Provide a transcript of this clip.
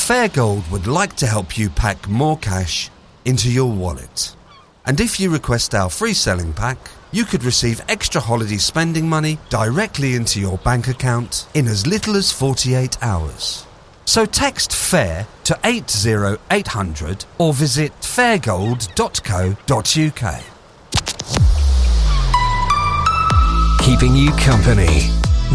Fairgold would like to help you pack more cash into your wallet. And if you request our free selling pack, you could receive extra holiday spending money directly into your bank account in as little as 48 hours. So text FAIR to 80800 or visit fairgold.co.uk. Keeping you company